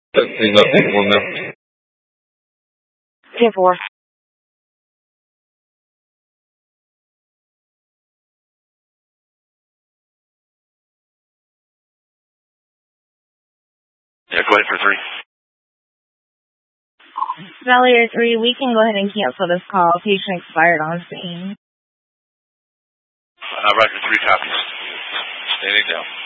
Testing, one now. 10-4. Yeah, go ahead for 3. Valier 3, we can go ahead and cancel this call. Patient expired on scene. Roger, 3 copies. Standing down.